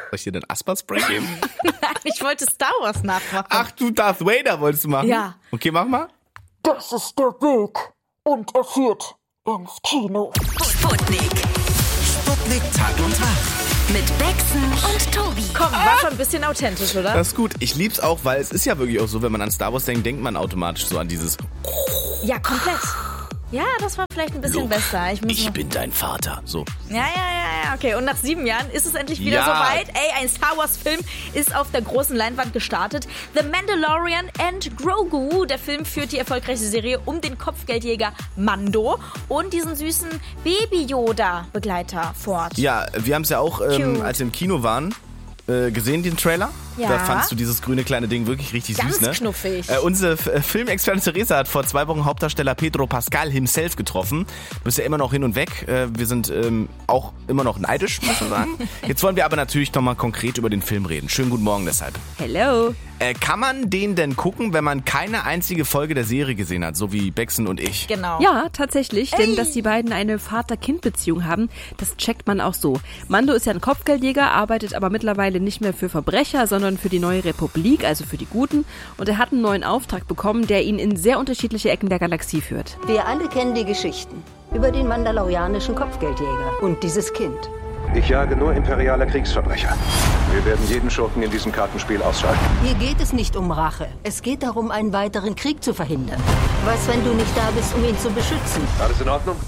Soll ich dir den Asperspray geben? Nein, ich wollte Star Wars nachmachen. Ach, du Darth Vader wolltest du machen? Ja. Okay, mach mal. Das ist der Weg und er führt ins Kino. Sputnik. Sputnik Tag und Tag. Mit Bexen und Tobi. Komm, war schon ein bisschen authentisch, oder? Das ist gut. Ich lieb's auch, weil es ist ja wirklich auch so, wenn man an Star Wars denkt, denkt man automatisch so an dieses Ja, komplett. Ja, das war vielleicht ein bisschen besser. Ich bin dein Vater. So. Ja, okay. Und nach 7 Jahren ist es endlich wieder Ja. soweit. Ein Star Wars Film ist auf der großen Leinwand gestartet. The Mandalorian and Grogu. Der Film führt die erfolgreiche Serie um den Kopfgeldjäger Mando und diesen süßen Baby-Yoda-Begleiter fort. Ja, wir haben es ja auch, Cute. als wir im Kino waren, gesehen, den Trailer. Ja. Da fandst du dieses grüne kleine Ding wirklich richtig Ganz süß, ne? knuffig. Unsere Filmexpertin Theresa hat vor 2 Wochen Hauptdarsteller Pedro Pascal himself getroffen. Du bist ja immer noch hin und weg. Wir sind auch immer noch neidisch, muss man sagen. Jetzt wollen wir aber natürlich nochmal konkret über den Film reden. Schönen guten Morgen deshalb. Hello. Kann man den denn gucken, wenn man keine einzige Folge der Serie gesehen hat, so wie Bexen und ich? Genau. Ja, tatsächlich, denn dass die beiden eine Vater-Kind-Beziehung haben, das checkt man auch so. Mando ist ja ein Kopfgeldjäger, arbeitet aber mittlerweile nicht mehr für Verbrecher, sondern für die neue Republik, also für die Guten. Und er hat einen neuen Auftrag bekommen, der ihn in sehr unterschiedliche Ecken der Galaxie führt. Wir alle kennen die Geschichten über den mandalorianischen Kopfgeldjäger und dieses Kind. Ich jage nur imperiale Kriegsverbrecher. Wir werden jeden Schurken in diesem Kartenspiel ausschalten. Hier geht es nicht um Rache. Es geht darum, einen weiteren Krieg zu verhindern. Was, wenn du nicht da bist, um ihn zu beschützen? Alles in Ordnung?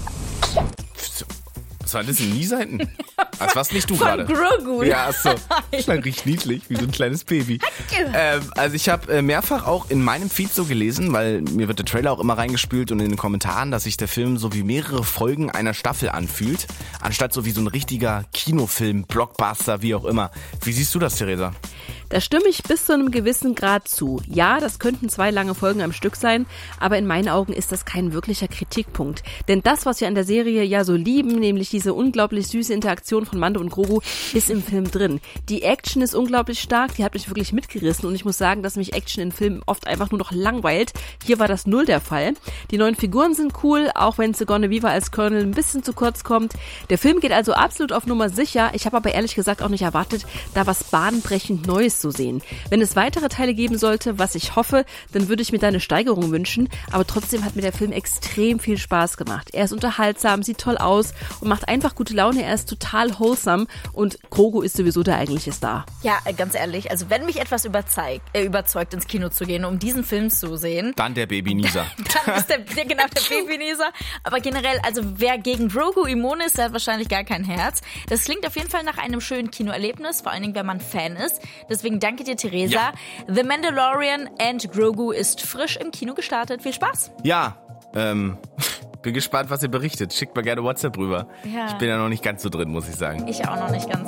Was war das in Nieseiten? Das warst nicht du Von gerade. Grogu. Ja, achso. Das klang richtig niedlich, wie so ein kleines Baby. Also ich habe mehrfach auch in meinem Feed so gelesen, weil mir wird der Trailer auch immer reingespült und in den Kommentaren, dass sich der Film so wie mehrere Folgen einer Staffel anfühlt, anstatt so wie so ein richtiger Kinofilm, Blockbuster, wie auch immer. Wie siehst du das, Theresa? Da stimme ich bis zu einem gewissen Grad zu. Ja, das könnten 2 lange Folgen am Stück sein, aber in meinen Augen ist das kein wirklicher Kritikpunkt. Denn das, was wir an der Serie ja so lieben, nämlich diese unglaublich süße Interaktion von Mando und Grogu, ist im Film drin. Die Action ist unglaublich stark, die hat mich wirklich mitgerissen und ich muss sagen, dass mich Action in Filmen oft einfach nur noch langweilt. Hier war das null der Fall. Die neuen Figuren sind cool, auch wenn Sigourney Weaver als Colonel ein bisschen zu kurz kommt. Der Film geht also absolut auf Nummer sicher. Ich habe aber ehrlich gesagt auch nicht erwartet, da was bahnbrechend Neues zu sehen. Wenn es weitere Teile geben sollte, was ich hoffe, dann würde ich mir da eine Steigerung wünschen, aber trotzdem hat mir der Film extrem viel Spaß gemacht. Er ist unterhaltsam, sieht toll aus und macht einfach gute Laune, er ist total wholesome und Grogu ist sowieso der eigentliche Star. Ja, ganz ehrlich, also wenn mich etwas überzeugt, ins Kino zu gehen, um diesen Film zu sehen, Dann der Baby-Nieser. dann ist der Baby-Nieser. Aber generell, also wer gegen Grogu immun ist, der hat wahrscheinlich gar kein Herz. Das klingt auf jeden Fall nach einem schönen Kinoerlebnis, vor allen Dingen, wenn man Fan ist. Deswegen danke dir, Theresa. Ja. The Mandalorian and Grogu ist frisch im Kino gestartet. Viel Spaß. Ja, bin gespannt, was ihr berichtet. Schickt mal gerne WhatsApp rüber. Ja. Ich bin ja noch nicht ganz so drin, muss ich sagen. Ich auch noch nicht ganz.